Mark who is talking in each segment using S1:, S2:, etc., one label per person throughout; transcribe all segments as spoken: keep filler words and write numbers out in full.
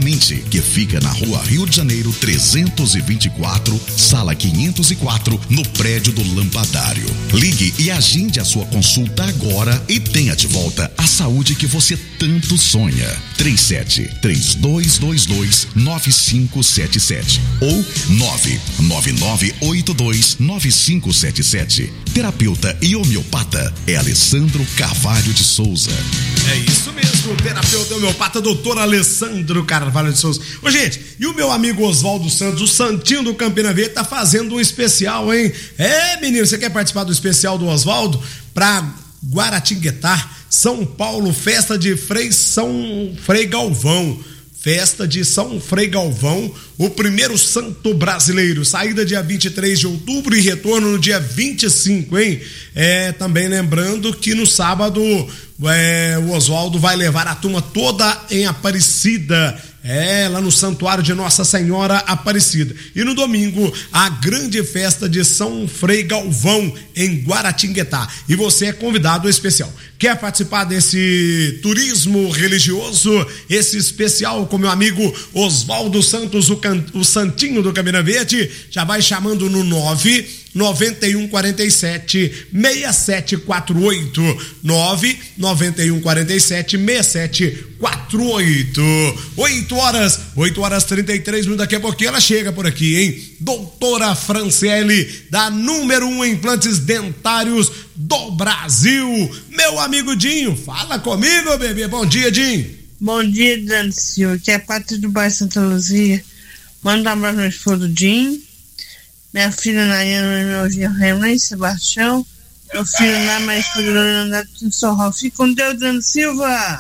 S1: Mente, que fica na rua Rio de Janeiro trezentos e vinte e quatro, sala quinhentos e quatro, no prédio do Lampadário. Ligue e agende a sua consulta agora e tenha de volta a saúde que você tanto sonha. três sete três dois dois dois nove cinco sete sete ou nove nove nove oito dois nove cinco sete sete. Terapeuta e homeopata é Alessandro Carvalho de Souza.
S2: É isso mesmo, terapeuta e homeopata doutor Alessandro Carvalho de Souza. Ô, gente, e o meu amigo Oswaldo Santos, o Santinho do Campina Verde, tá fazendo um especial, hein? É, menino, você quer participar do especial do Oswaldo? Pra Guaratinguetá, São Paulo, festa de Frei São Frei Galvão. Festa de São Frei Galvão, o primeiro santo brasileiro. Saída dia vinte e três de outubro e retorno no dia vinte e cinco, hein? É, também lembrando que no sábado é, o Oswaldo vai levar a turma toda em Aparecida. É, lá no Santuário de Nossa Senhora Aparecida. E no domingo, a grande festa de São Frei Galvão, em Guaratinguetá. E você é convidado especial. Quer participar desse turismo religioso, esse especial com meu amigo Oswaldo Santos, o, can... o Santinho do Campina Verde? Já vai chamando no nove nove um quatro sete seis sete quatro oito. nove nove um quatro sete seis sete quatro oito. oito horas, oito horas e trinta e três minutos. Daqui a pouquinho ela chega por aqui, hein? Doutora Franciele, da número um implantes dentários do Brasil. Meu amigo Dinho, fala comigo, bebê. Bom dia, Dinho.
S3: Bom dia, Dani Silva, que é a Pátria do bairro Santa Luzia. Manda um abraço ao meu esposo Dinho, minha filha Nayana, meu irmão Renan Sebastião, meu filho lá, minha esposa Leonardo do Sorral. Fica com Deus, Dani Silva.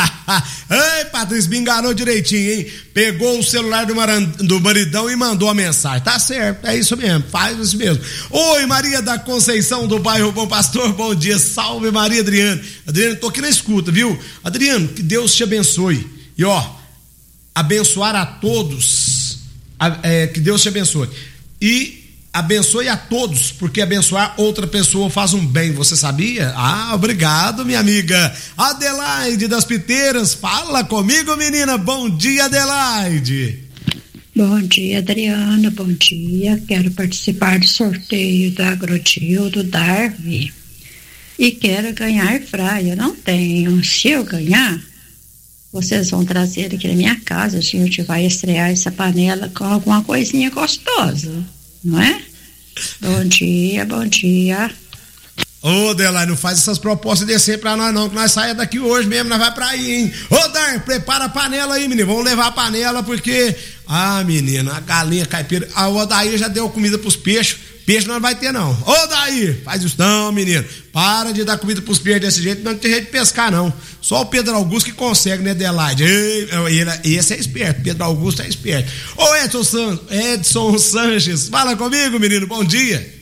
S2: Ei, Patrícia, me enganou direitinho, hein? Pegou o celular do, maran... do maridão e mandou a mensagem. Tá certo, é isso mesmo, faz isso mesmo. Oi, Maria da Conceição do bairro Bom Pastor, bom dia. Salve, Maria Adriano. Adriano, tô aqui na escuta, viu? Adriano, que Deus te abençoe. E ó, abençoar a todos, é, que Deus te abençoe. E abençoe a todos, porque abençoar outra pessoa faz um bem, você sabia? Ah, obrigado, minha amiga Adelaide das Piteiras, fala comigo, menina. Bom dia, Adelaide.
S4: Bom dia, Adriana, bom dia. Quero participar do sorteio da Agrodil, do Darby, e quero ganhar fraia. Não tenho. Se eu ganhar, vocês vão trazer aqui na minha casa, a gente vai estrear essa panela com alguma coisinha gostosa, não é? Bom dia, bom dia.
S2: Ô, Delay, não faz essas propostas de descer pra nós não, que nós saímos daqui hoje mesmo, nós vai pra aí, hein? Ô, Dar, prepara a panela aí, menino, vamos levar a panela porque, ah, menina, a galinha caipira, a Odair já deu comida pros peixes, peixe não vai ter não. Ô, Daí, faz isso não, menino, para de dar comida pros peixes desse jeito, não tem jeito de pescar não, só o Pedro Augusto que consegue, né, Adelaide? Esse é esperto, Pedro Augusto é esperto. Ô, Edson, San, Edson Sanches, fala comigo, menino, bom dia.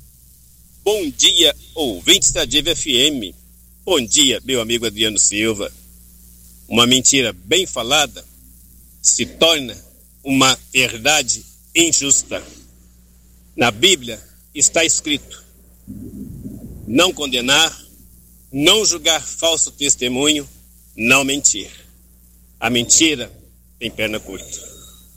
S5: Bom dia, ouvintes da Diva F M. Bom dia, meu amigo Adriano Silva. Uma mentira bem falada se torna uma verdade injusta. Na Bíblia está escrito: não condenar, não julgar falso testemunho, não mentir. A mentira tem perna curta.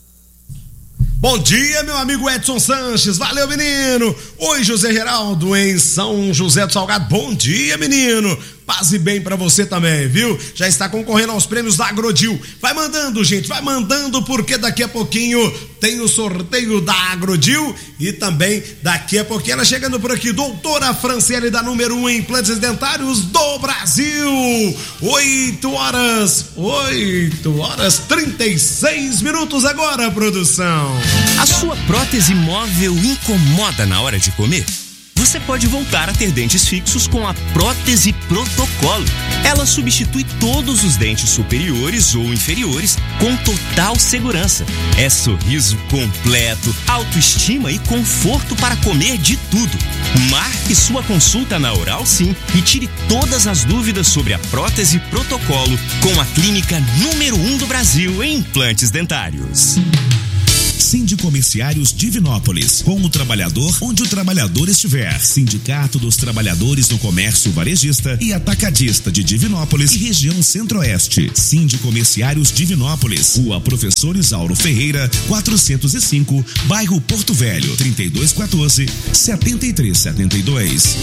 S2: Bom dia, meu amigo Edson Sanches, valeu, menino. Oi, José Geraldo em São José do Salgado, bom dia, menino. Paz e bem pra você também, viu? Já está concorrendo aos prêmios da Agrodil. Vai mandando, gente, vai mandando, porque daqui a pouquinho tem o sorteio da Agrodil e também daqui a pouquinho ela chegando por aqui, doutora Franciele, da número um em implantes dentários do Brasil. Oito horas, oito horas, trinta e seis minutos agora, produção.
S6: A sua prótese móvel incomoda na hora de comer? Você pode voltar a ter dentes fixos com a prótese Protocolo. Ela substitui todos os dentes superiores ou inferiores com total segurança. É sorriso completo, autoestima e conforto para comer de tudo. Marque sua consulta na Oral Sim e tire todas as dúvidas sobre a prótese Protocolo com a clínica número um do Brasil em implantes dentários.
S7: Sindicomerciários Divinópolis, com o trabalhador onde o trabalhador estiver. Sindicato dos Trabalhadores do Comércio Varejista e Atacadista de Divinópolis e região Centro-Oeste. Sindicomerciários Divinópolis, Rua Professor Isauro Ferreira, quatrocentos e cinco, bairro Porto Velho, trinta e dois quatorze, setenta e três setenta e dois.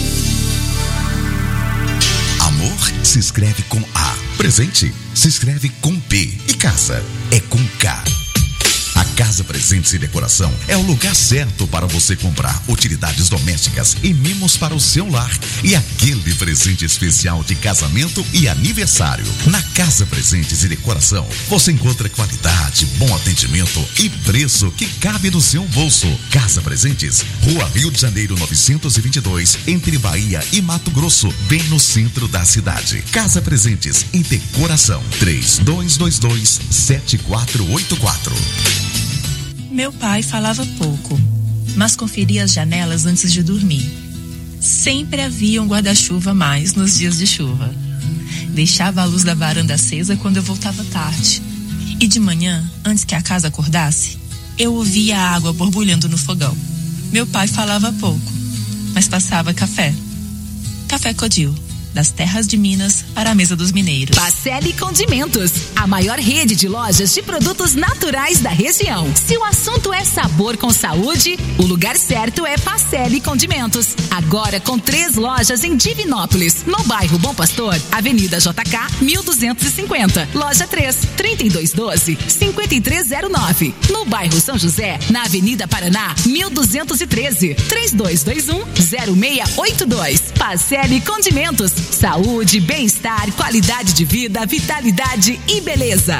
S1: Amor se escreve com A. Presente se escreve com P. E casa é com K. A Casa Presentes e Decoração é o lugar certo para você comprar utilidades domésticas e mimos para o seu lar e aquele presente especial de casamento e aniversário. Na Casa Presentes e Decoração você encontra qualidade, bom atendimento e preço que cabe no seu bolso. Casa Presentes, Rua Rio de Janeiro novecentos e vinte e dois, entre Bahia e Mato Grosso, bem no centro da cidade. Casa Presentes e Decoração, três dois dois dois, sete quatro oito quatro.
S8: Meu pai falava pouco, mas conferia as janelas antes de dormir. Sempre havia um guarda-chuva a mais nos dias de chuva. Deixava a luz da varanda acesa quando eu voltava tarde. E de manhã, antes que a casa acordasse, eu ouvia a água borbulhando no fogão. Meu pai falava pouco, mas passava café. Café Codil, das terras de Minas para a mesa dos mineiros.
S9: Pacelli Condimentos, a maior rede de lojas de produtos naturais da região. Se o assunto é sabor com saúde, o lugar certo é Pacelli Condimentos. Agora com três lojas em Divinópolis, no bairro Bom Pastor, Avenida J K, mil duzentos e cinquenta, loja três, trinta e dois doze, cinquenta e três zero nove. No bairro São José, na Avenida Paraná, mil duzentos e treze, trinta e dois vinte e um, zero seis oito dois. Pacelli Condimentos. Saúde, bem-estar, qualidade de vida, vitalidade e beleza.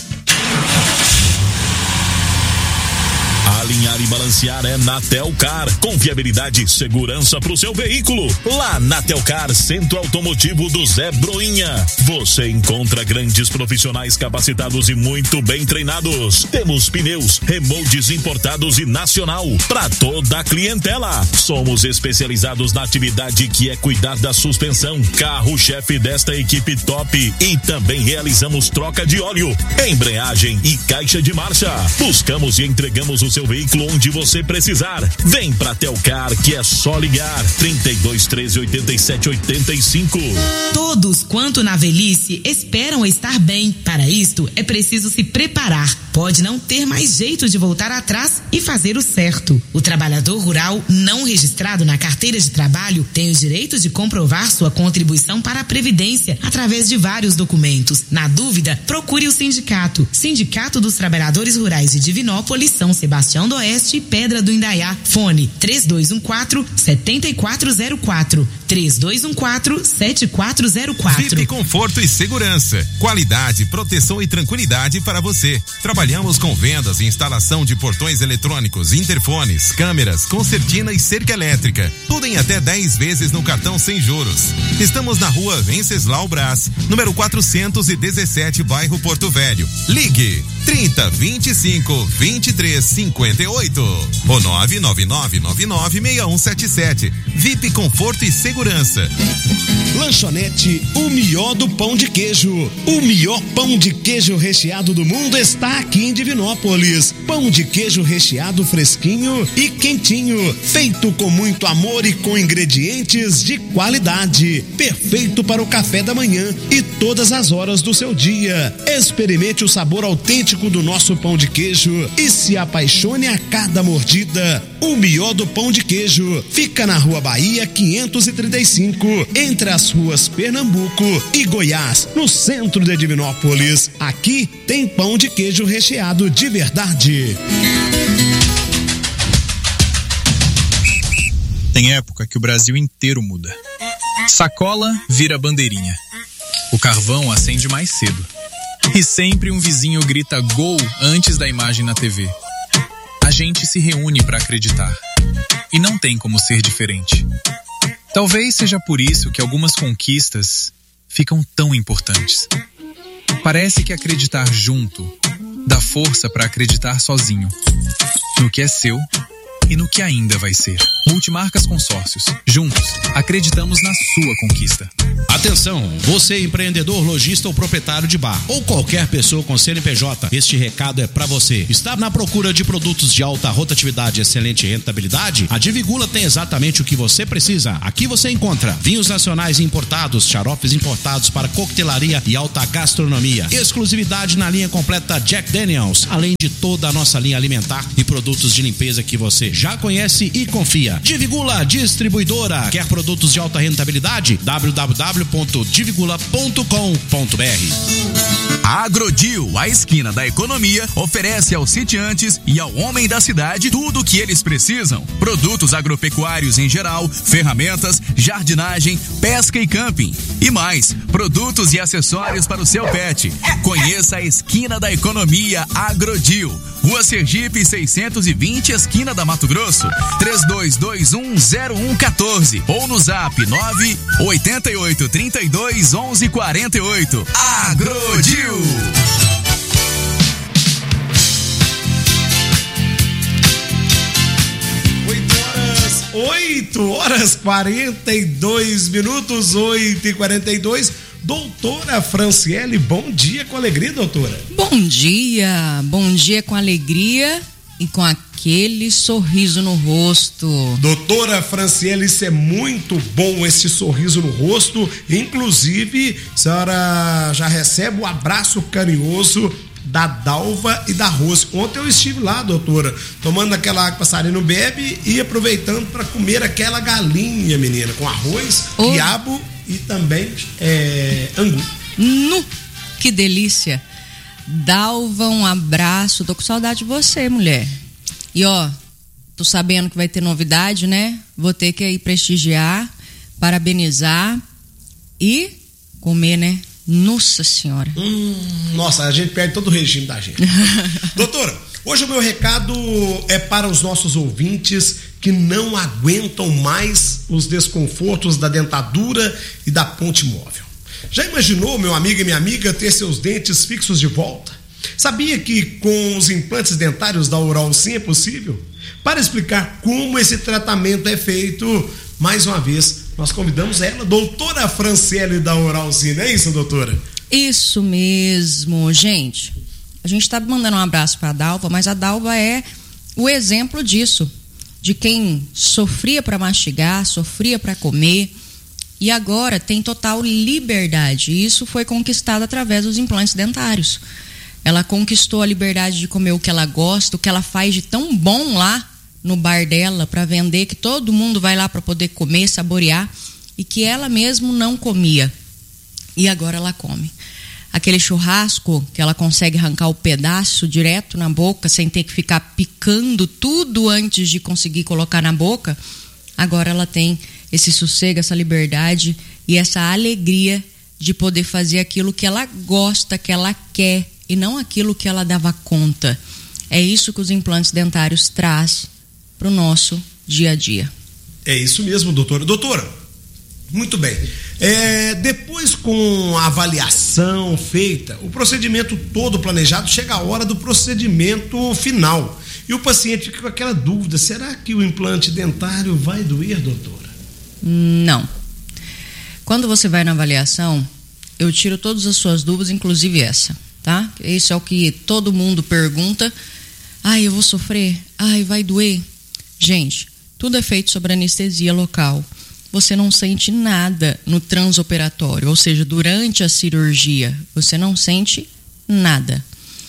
S10: Alinhar e balancear é na Telcar. Confiabilidade e segurança para o seu veículo. Lá na Telcar, Centro Automotivo do Zé Broinha, você encontra grandes profissionais capacitados e muito bem treinados. Temos pneus, remoldes importados e nacional para toda a clientela. Somos especializados na atividade que é cuidar da suspensão, carro-chefe desta equipe top, e também realizamos troca de óleo, embreagem e caixa de marcha. Buscamos e entregamos o seu veículo onde você precisar. Vem pra Telcar, que é só ligar. trinta e dois, treze, oitenta e sete, oitenta e cinco.
S11: Todos quanto na velhice esperam estar bem. Para isto é preciso se preparar. Pode não ter mais jeito de voltar atrás e fazer o certo. O trabalhador rural não registrado na carteira de trabalho tem o direito de comprovar sua contribuição para a Previdência através de vários documentos. Na dúvida, procure o sindicato. Sindicato dos Trabalhadores Rurais de Divinópolis, São Sebastião do Oeste e Pedra do Indaiá. Fone três dois um quatro, sete quatro zero quatro. três dois um quatro, sete quatro zero quatro.
S12: V I P Conforto e Segurança. Qualidade, proteção e tranquilidade para você. Trabalhamos com vendas e instalação de portões eletrônicos, interfones, câmeras, concertina e cerca elétrica. Tudo em até dez vezes no cartão sem juros. Estamos na rua Venceslau Brás, número quatrocentos e dezessete, bairro Porto Velho. Ligue trinta, vinte e cinco, vinte e três, cinquenta e oito ou nove nove nove nove nove seis um sete sete. V I P Conforto e Segurança.
S2: Lanchonete O Melhor do Pão de Queijo. O melhor pão de queijo recheado do mundo está aqui em Divinópolis. Pão de queijo recheado fresquinho e quentinho, feito com muito amor e com ingredientes de qualidade. Perfeito para o café da manhã e todas as horas do seu dia. Experimente o sabor autêntico do nosso pão de queijo e se apaixone a cada mordida. O Melhor do Pão de Queijo fica na Rua Bahia quinhentos e trinta e cinco, entre as ruas Pernambuco e Goiás, no centro de Divinópolis. Aqui tem pão de queijo recheado de verdade.
S13: Tem época que o Brasil inteiro muda. Sacola vira bandeirinha. O carvão acende mais cedo. E sempre um vizinho grita gol antes da imagem na T V. A gente se reúne para acreditar. E não tem como ser diferente. Talvez seja por isso que algumas conquistas ficam tão importantes. Parece que acreditar junto dá força para acreditar sozinho. No que é seu e no que ainda vai ser. Multimarcas Consórcios. Juntos, acreditamos na sua conquista.
S14: Atenção, você empreendedor, lojista ou proprietário de bar ou qualquer pessoa com C N P J, este recado é para você. Está na procura de produtos de alta rotatividade e excelente rentabilidade? A Divigula tem exatamente o que você precisa. Aqui você encontra vinhos nacionais importados, xaropes importados para coquetelaria e alta gastronomia, exclusividade na linha completa Jack Daniels, além de toda a nossa linha alimentar e produtos de limpeza que você já conhece e confia. Divigula Distribuidora. Quer produtos de alta rentabilidade? w w w ponto divigula ponto com ponto b r.
S15: A Agrodil, a esquina da economia, oferece aos sitiantes e ao homem da cidade tudo o que eles precisam. Produtos agropecuários em geral, ferramentas, jardinagem, pesca e camping. E mais, produtos e acessórios para o seu pet. Conheça a esquina da economia Agrodil. Rua Sergipe seiscentos e vinte, esquina da Mato Grosso. três dois dois um zero um um quatro ou no zap nove oito oito, três dois, onze, quatro oito. Agrodil.
S2: oito horas quarenta e dois minutos, oito e quarenta e dois. Doutora Franciele, bom dia com alegria, doutora.
S16: Bom dia, bom dia com alegria e com aquele sorriso no rosto.
S2: Doutora Franciele, isso é muito bom, esse sorriso no rosto. Inclusive, a senhora já recebe o abraço carinhoso da Dalva e da Rose. Ontem eu estive lá, doutora, tomando aquela água que passarinho bebe e aproveitando para comer aquela galinha, menina, com arroz, oh. quiabo e também é, angu.
S16: Nu, que delícia. Dalva, um abraço. Tô com saudade de você, mulher. E ó, tô sabendo que vai ter novidade, né? Vou ter que ir prestigiar, parabenizar e comer, né? Nossa senhora.
S2: Hum, nossa, a gente perde todo o regime da gente. Doutora, hoje o meu recado é para os nossos ouvintes que não aguentam mais os desconfortos da dentadura e da ponte móvel. Já imaginou, meu amigo e minha amiga, ter seus dentes fixos de volta? Sabia que com os implantes dentários da Oral Sim é possível? Para explicar como esse tratamento é feito, mais uma vez, nós convidamos ela, doutora Franciele da Oral Sim, não é isso, doutora?
S16: Isso mesmo, gente. A gente está mandando um abraço para a Dalva, mas a Dalva é o exemplo disso, de quem sofria para mastigar, sofria para comer e agora tem total liberdade. E isso foi conquistado através dos implantes dentários. Ela conquistou a liberdade de comer o que ela gosta, o que ela faz de tão bom lá no bar dela para vender, que todo mundo vai lá para poder comer, saborear, e que ela mesmo não comia. E agora ela come. Aquele churrasco que ela consegue arrancar o pedaço direto na boca, sem ter que ficar picando tudo antes de conseguir colocar na boca, agora ela tem esse sossego, essa liberdade e essa alegria de poder fazer aquilo que ela gosta, que ela quer, e não aquilo que ela dava conta. É isso que os implantes dentários traz para o nosso dia a dia.
S2: É isso mesmo, doutora. Doutora, muito bem. É, depois, com a avaliação feita, o procedimento todo planejado, chega a hora do procedimento final. E o paciente fica com aquela dúvida: será que o implante dentário vai doer, doutora?
S16: Não. Quando você vai na avaliação, eu tiro todas as suas dúvidas, inclusive essa, tá? Isso é o que todo mundo pergunta. Ai, eu vou sofrer? Ai, vai doer? Gente, tudo é feito sobre anestesia local. Você não sente nada no transoperatório, ou seja, durante a cirurgia, você não sente nada.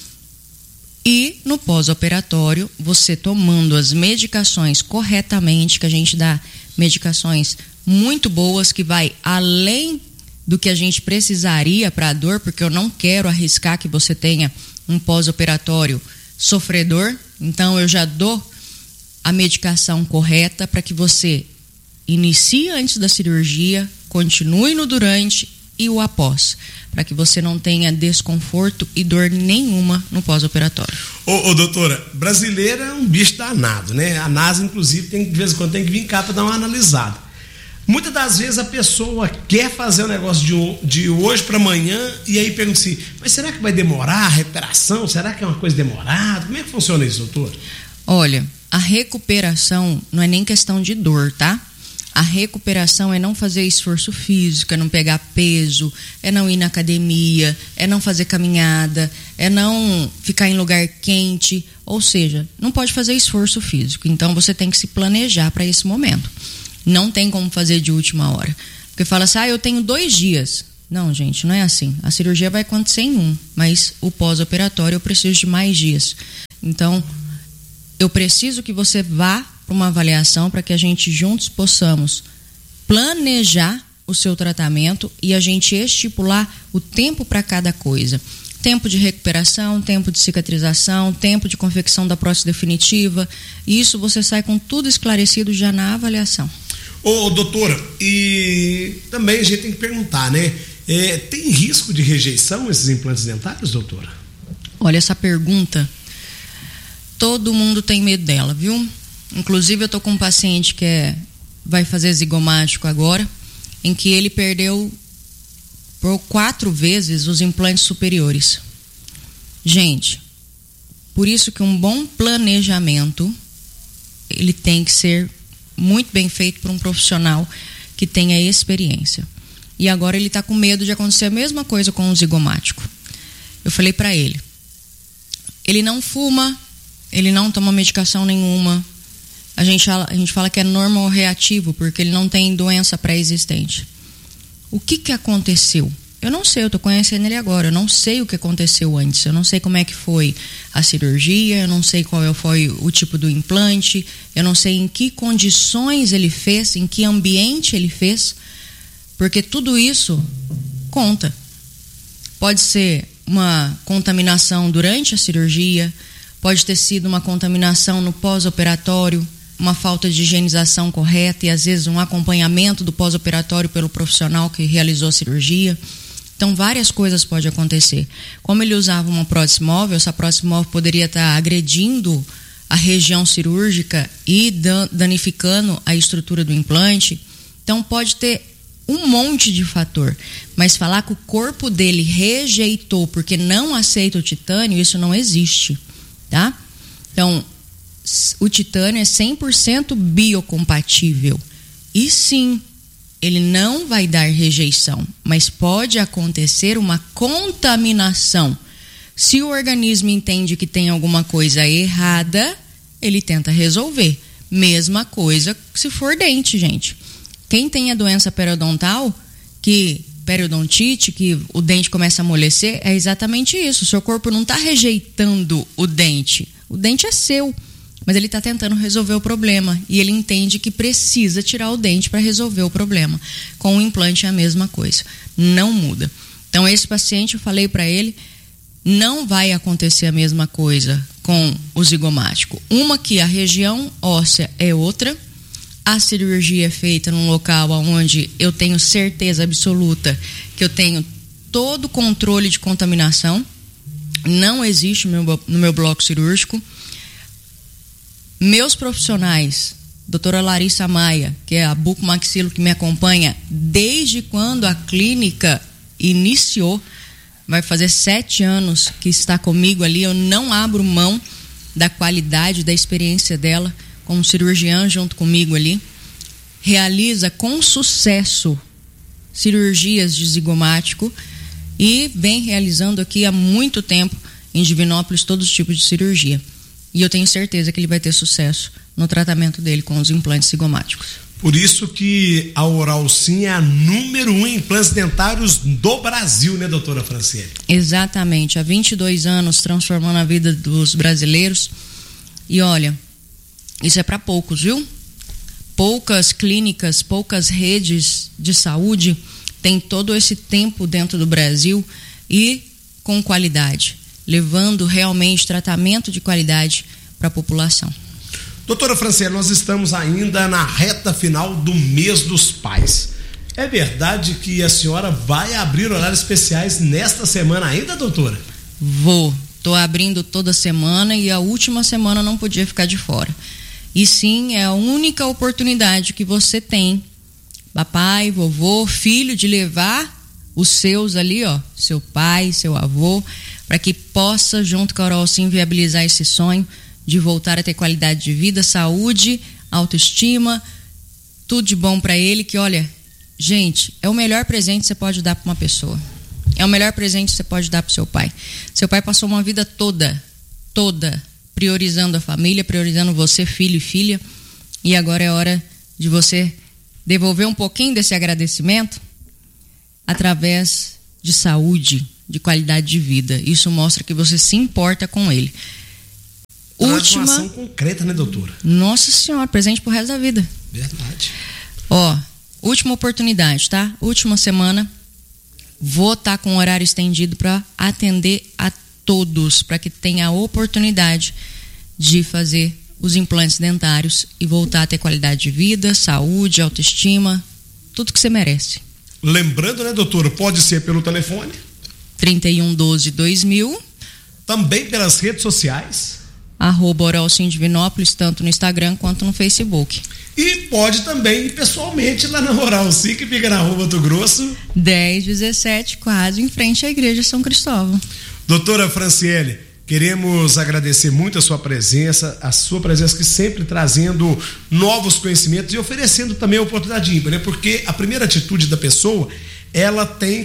S16: E no pós-operatório, você tomando as medicações corretamente, que a gente dá medicações muito boas, que vai além do que a gente precisaria para a dor, porque eu não quero arriscar que você tenha um pós-operatório sofredor, então eu já dou a medicação correta para que você inicie antes da cirurgia, continue no durante e o após, para que você não tenha desconforto e dor nenhuma no pós-operatório.
S2: Ô, ô doutora, brasileira é um bicho danado, né? A NASA, inclusive, tem, de vez em quando tem que vir cá para dar uma analisada. Muitas das vezes a pessoa quer fazer o negócio de, de hoje para amanhã e aí pergunta assim, mas será que vai demorar a recuperação? Será que é uma coisa demorada? Como é que funciona isso, doutor?
S16: Olha, A recuperação não é nem questão de dor, tá? A recuperação é não fazer esforço físico, é não pegar peso, é não ir na academia, é não fazer caminhada, é não ficar em lugar quente, ou seja, não pode fazer esforço físico. Então você tem que se planejar para esse momento. Não tem como fazer de última hora. Porque fala assim, ah, eu tenho dois dias. Não, gente, não é assim. A cirurgia vai acontecer em um, mas o pós-operatório eu preciso de mais dias. Então, eu preciso que você vá para uma avaliação para que a gente juntos possamos planejar o seu tratamento e a gente estipular o tempo para cada coisa. Tempo de recuperação, tempo de cicatrização, tempo de confecção da prótese definitiva. E isso você sai com tudo esclarecido já na avaliação.
S2: Ô, doutora, e também a gente tem que perguntar, né? É, tem risco de rejeição esses implantes dentários, doutora?
S16: Olha, essa pergunta, todo mundo tem medo dela, viu? Inclusive eu tô com um paciente que é, vai fazer zigomático agora, em que ele perdeu por quatro vezes os implantes superiores. Gente, por isso que um bom planejamento, ele tem que ser muito bem feito por um profissional que tenha experiência. E agora ele está com medo de acontecer a mesma coisa com o zigomático. Eu falei para ele, ele não fuma, ele não toma medicação nenhuma. A gente, a gente fala que é normal reativo, porque ele não tem doença pré-existente. O que que aconteceu? Eu não sei, eu estou conhecendo ele agora, eu não sei o que aconteceu antes, eu não sei como é que foi a cirurgia, eu não sei qual foi o tipo do implante, eu não sei em que condições ele fez, em que ambiente ele fez, porque tudo isso conta. Pode ser uma contaminação durante a cirurgia, pode ter sido uma contaminação no pós-operatório, uma falta de higienização correta e às vezes um acompanhamento do pós-operatório pelo profissional que realizou a cirurgia. Então várias coisas podem acontecer. Como ele usava uma prótese móvel, essa prótese móvel poderia estar agredindo a região cirúrgica e danificando a estrutura do implante. Então pode ter um monte de fator, mas falar que o corpo dele rejeitou porque não aceita o titânio, isso não existe, tá? Então o titânio é cem por cento biocompatível. E sim, ele não vai dar rejeição, mas pode acontecer uma contaminação. Se o organismo entende que tem alguma coisa errada, ele tenta resolver. Mesma coisa se for dente, gente. Quem tem a doença periodontal, que periodontite, que o dente começa a amolecer, é exatamente isso. O seu corpo não está rejeitando o dente. O dente é seu. Mas ele está tentando resolver o problema e ele entende que precisa tirar o dente para resolver o problema. Com o implante é a mesma coisa, não muda. Então esse paciente, eu falei para ele, não vai acontecer a mesma coisa com o zigomático. Uma que a região óssea é outra, a cirurgia é feita num local onde eu tenho certeza absoluta que eu tenho todo o controle de contaminação, não existe no meu, no meu bloco cirúrgico. Meus profissionais, doutora Larissa Maia, que é a bucomaxilo que me acompanha desde quando a clínica iniciou, vai fazer sete anos que está comigo ali, eu não abro mão da qualidade, da experiência dela como cirurgiã junto comigo ali, realiza com sucesso cirurgias de zigomático e vem realizando aqui há muito tempo em Divinópolis todos os tipos de cirurgia. E eu tenho certeza que ele vai ter sucesso no tratamento dele com os implantes zigomáticos.
S2: Por isso que a Oral Sim é a número um em implantes dentários do Brasil, né, doutora Franciele?
S16: Exatamente. Há vinte e dois anos transformando a vida dos brasileiros. E olha, isso é para poucos, viu? Poucas clínicas, poucas redes de saúde têm todo esse tempo dentro do Brasil e com qualidade, levando realmente tratamento de qualidade para a população.
S2: Doutora Franciele, nós estamos ainda na reta final do mês dos pais. É verdade que a senhora vai abrir horários especiais nesta semana ainda, doutora?
S16: Vou. Estou abrindo toda semana e a última semana não podia ficar de fora. E sim, é a única oportunidade que você tem, papai, vovô, filho, de levar os seus ali, ó, seu pai, seu avô, para que possa, junto com a Oral Sim, viabilizar esse sonho de voltar a ter qualidade de vida, saúde, autoestima, tudo de bom para ele, que olha, gente, é o melhor presente que você pode dar para uma pessoa. É o melhor presente que você pode dar para seu pai. Seu pai passou uma vida toda, toda, priorizando a família, priorizando você, filho e filha, e agora é hora de você devolver um pouquinho desse agradecimento através de saúde, de qualidade de vida. Isso mostra que você se importa com ele. Última
S2: uma ação concreta, né, doutora?
S16: Nossa Senhora, presente pro resto da vida.
S2: Verdade.
S16: Ó, última oportunidade, tá? Última semana, vou estar com um horário estendido para atender a todos, para que tenha a oportunidade de fazer os implantes dentários e voltar a ter qualidade de vida, saúde, autoestima, tudo que você merece.
S2: Lembrando, né, doutora, pode ser pelo telefone
S16: trinta e um doze dois mil,
S2: também pelas redes sociais,
S16: arroba Oral Sim Divinópolis, tanto no Instagram quanto no Facebook.
S2: E pode também ir pessoalmente lá na Oral Sim, que fica na Rua do Grosso
S16: dez dezessete, quase em frente à Igreja São Cristóvão.
S2: Doutora Franciele, queremos agradecer muito a sua presença, a sua presença que sempre trazendo novos conhecimentos e oferecendo também a oportunidade ímpar, né? Porque a primeira atitude da pessoa, ela tem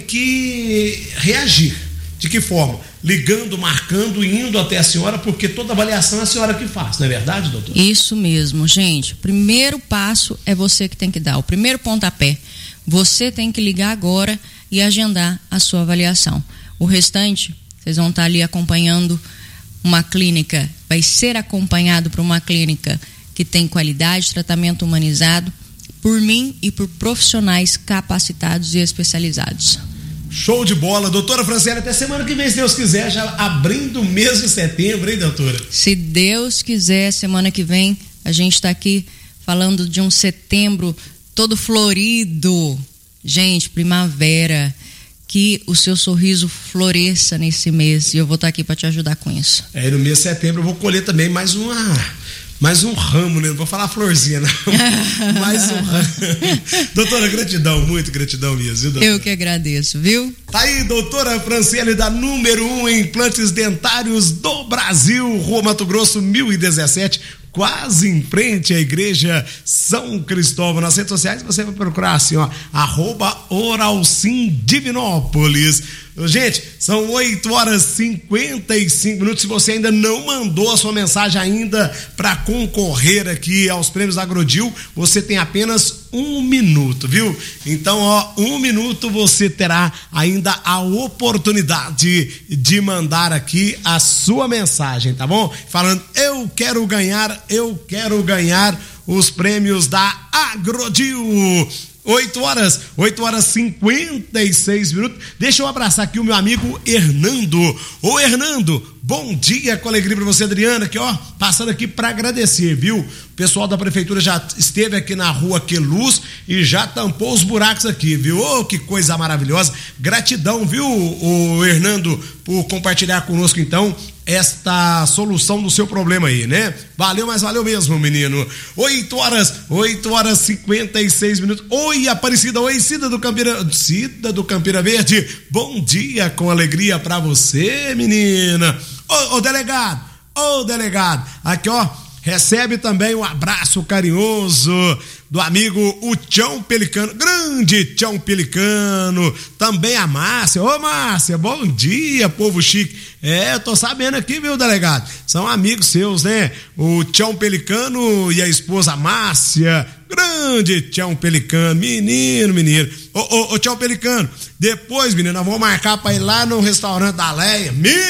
S2: que reagir. De que forma? Ligando, marcando, indo até a senhora, porque toda avaliação é a senhora que faz, não é verdade, doutor?
S16: Isso mesmo, gente. O primeiro passo é você que tem que dar, o primeiro pontapé. Você tem que ligar agora e agendar a sua avaliação. O restante, vocês vão estar ali acompanhando uma clínica, vai ser acompanhado por uma clínica que tem qualidade, tratamento humanizado, por mim e por profissionais capacitados e especializados.
S2: Show de bola, doutora Franciele, até semana que vem, se Deus quiser, já abrindo o mês de setembro, hein, doutora?
S16: Se Deus quiser, semana que vem, a gente está aqui falando de um setembro todo florido. Gente, primavera, que o seu sorriso floresça nesse mês, e eu vou estar aqui para te ajudar com isso.
S2: É, no mês de setembro eu vou colher também mais uma... Mais um ramo, né? Não vou falar florzinha, não. Mais um ramo. Doutora, gratidão, muito gratidão mesmo, viu, doutora?
S16: Eu que agradeço, viu?
S2: Tá aí, doutora Franciele, da número um em implantes dentários do Brasil, Rua Mato Grosso, mil e dezessete, quase em frente à Igreja São Cristóvão. Nas redes sociais você vai procurar assim, ó, arroba Oral Sim Divinópolis. Gente, são oito horas e cinquenta e cinco minutos. Se você ainda não mandou a sua mensagem ainda para concorrer aqui aos prêmios Agrodil, você tem apenas um minuto, viu? Então, ó, um minuto você terá ainda a oportunidade de mandar aqui a sua mensagem, tá bom? Falando, eu quero ganhar, eu quero ganhar os prêmios da Agrodil. oito horas, oito horas e cinquenta e seis minutos. Deixa eu abraçar aqui o meu amigo Hernando. Ô Hernando, bom dia, com alegria pra você, Adriana, aqui ó, passando aqui pra agradecer, viu? O pessoal da prefeitura já esteve aqui na rua Queluz e já tampou os buracos aqui, viu? Ô, que coisa maravilhosa. Gratidão, viu, o Hernando, por compartilhar conosco então esta solução do seu problema aí, né? Valeu, mas valeu mesmo, menino. oito horas, oito horas e cinquenta e seis minutos. Oi, Aparecida, oi, Cida do Campina, Cida do Campina Verde. Bom dia, com alegria pra você, menina. Ô, ô delegado, ô delegado, aqui ó, recebe também um abraço carinhoso do amigo o Tião Pelicano, grande Tião Pelicano, também a Márcia. Ô Márcia, bom dia, povo chique. É, eu tô sabendo aqui, viu, delegado? São amigos seus, né? O Tião Pelicano e a esposa Márcia, grande Tião Pelicano, menino, menino. Ô, ô, ô Tião Pelicano, depois, menino, nós vamos marcar pra ir lá no restaurante da Leia.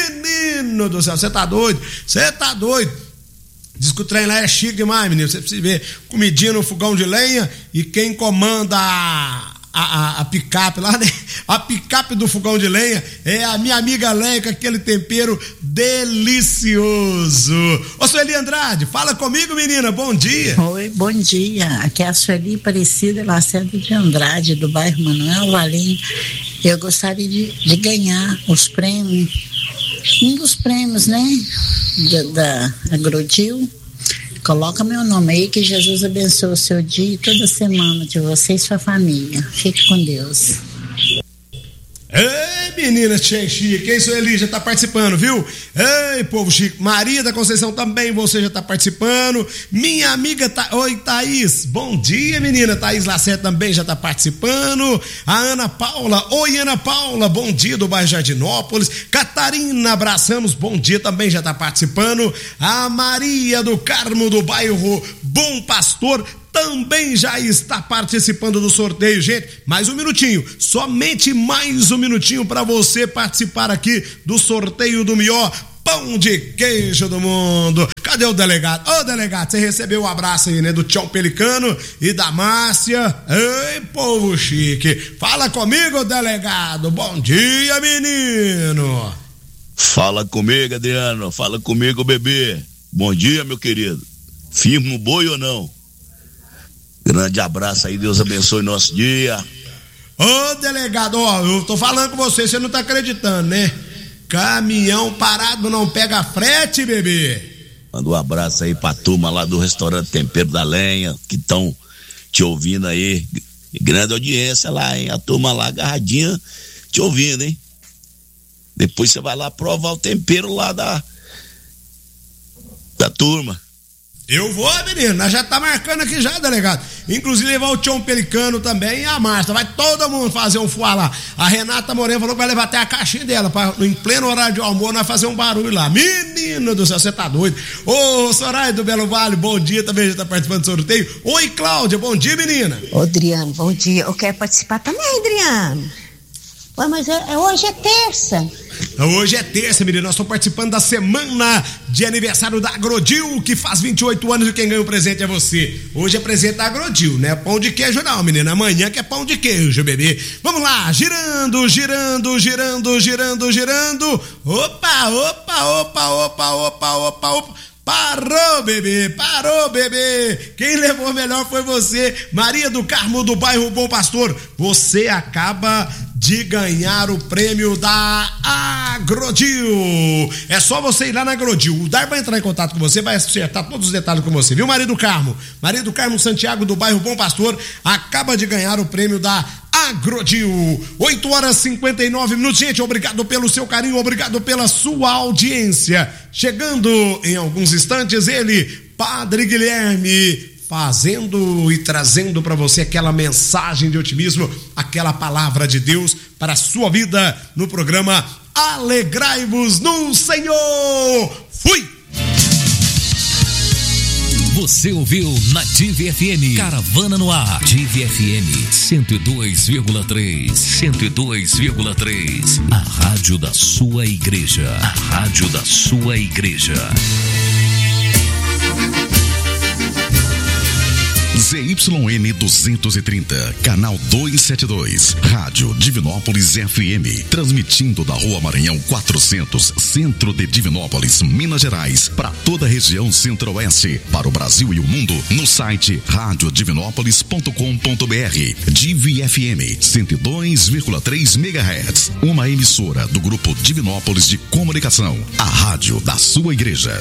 S2: Menino do céu, você tá doido? Você tá doido? Diz que o trem lá é chique demais, menino. Você precisa ver comidinha no fogão de lenha e quem comanda a, a, a, a picape lá, né? A picape do fogão de lenha é a minha amiga Leia com aquele tempero delicioso. Ô, Sueli Andrade, fala comigo, menina. Bom dia.
S17: Oi, bom dia. Aqui é a Sueli Aparecida Lacerda de Andrade, do bairro Manuel Valim. Eu gostaria de, de ganhar os prêmios. Um dos prêmios, né, da, da Agrodil. Coloca meu nome aí, que Jesus abençoe o seu dia e toda semana de você e sua família. Fique com Deus.
S2: Ei, menina chique, quem sou Eli já tá participando, viu? Ei, povo chique, Maria da Conceição também, você já tá participando. Minha amiga, Tha... oi Thaís, bom dia menina, Thaís Lacerda também já tá participando. A Ana Paula, oi Ana Paula, bom dia do bairro Jardinópolis. Catarina, abraçamos, bom dia, também já tá participando. A Maria do Carmo do bairro Bom Pastor também já está participando do sorteio, gente. Mais um minutinho, somente mais um minutinho para você participar aqui do sorteio do melhor pão de queijo do mundo. Cadê o delegado? Ô delegado, você recebeu o um abraço aí, né, do Tião Pelicano e da Márcia. Ei, povo chique, fala comigo, delegado. Bom dia, menino.
S18: Fala comigo, Adriano, fala comigo, bebê. Bom dia, meu querido. Firma o boi ou não? Grande abraço aí, Deus abençoe nosso dia.
S2: Ô delegado, ó, eu tô falando com você, você não tá acreditando, né? Caminhão parado não pega frete, bebê.
S18: Manda um abraço aí pra turma lá do restaurante Tempero da Lenha, que estão te ouvindo aí. Grande audiência lá, hein? A turma lá agarradinha te ouvindo, hein? Depois você vai lá provar o tempero lá da da turma.
S2: Eu vou, menino, nós já tá marcando aqui já, delegado. Inclusive levar o Tião Pelicano também e a Márcia. Vai todo mundo fazer um fuá lá. A Renata Moreno falou que vai levar até a caixinha dela, pra, em pleno horário de almoço, nós fazer um barulho lá. Menino do céu, você tá doido. Ô, Soraya do Belo Vale, bom dia, também já tá participando do sorteio. Oi, Cláudia, bom dia, menina.
S19: Ô, Adriano, bom dia. Eu quero participar também, Adriano. Ué, mas é, é, hoje é terça.
S2: Hoje é terça, menina. Nós estamos participando da semana de aniversário da Agrodil, que faz vinte e oito anos e quem ganha o presente é você. Hoje é presente da Agrodil, né? Pão de queijo não, menina. Amanhã que é pão de queijo, bebê. Vamos lá, girando, girando, girando, girando, girando. Opa, opa, opa, opa, opa, opa, opa. Parou, bebê, parou, bebê. Quem levou melhor foi você, Maria do Carmo do bairro Bom Pastor. Você acaba de ganhar o prêmio da Agrodil. É só você ir lá na Agrodil. O Dar vai entrar em contato com você, vai acertar todos os detalhes com você, viu, Maria do Carmo? Maria do Carmo Santiago do bairro Bom Pastor acaba de ganhar o prêmio da Agrodil. oito horas e cinquenta e nove minutos. Gente, obrigado pelo seu carinho, obrigado pela sua audiência. Chegando em alguns instantes, ele, Padre Guilherme, fazendo e trazendo para você aquela mensagem de otimismo, aquela palavra de Deus para a sua vida no programa Alegrai-vos no Senhor. Fui!
S20: Você ouviu na Div F M Caravana no Ar. Div F M cento e dois vírgula três. cento e dois vírgula três. A rádio da sua igreja. A rádio da sua igreja.
S1: Z Y N duzentos e trinta, canal duzentos e setenta e dois, Rádio Divinópolis F M, transmitindo da Rua Maranhão quatrocentos, centro de Divinópolis, Minas Gerais, para toda a região centro-oeste, para o Brasil e o mundo, no site rádio divinópolis ponto com ponto b r. Div F M cento e dois vírgula três megahertz, uma emissora do Grupo Divinópolis de Comunicação, a rádio da sua igreja.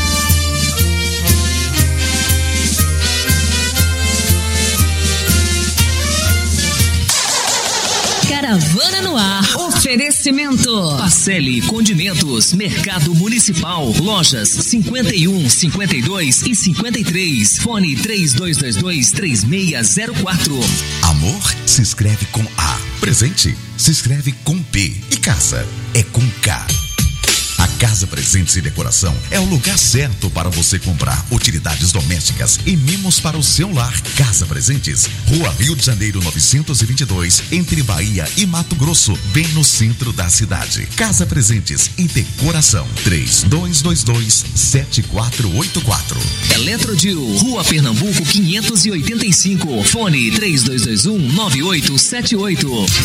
S9: Caravana no Ar. Oferecimento.
S20: Pacelli Condimentos, Mercado Municipal, lojas cinquenta e um, cinquenta e dois e cinquenta e três. Fone três dois dois dois, três seis zero quatro.
S1: Amor se escreve com A. Presente se escreve com P. E casa é com K. A Casa Presentes e Decoração é o lugar certo para você comprar utilidades domésticas e mimos para o seu lar. Casa Presentes, Rua Rio de Janeiro novecentos e vinte e dois, entre Bahia e Mato Grosso, bem no centro da cidade. Casa Presentes e Decoração, três dois dois dois, sete quatro oito quatro.
S20: Eletrodil, Rua Pernambuco quinhentos e oitenta e cinco, fone três dois dois um, nove oito sete oito.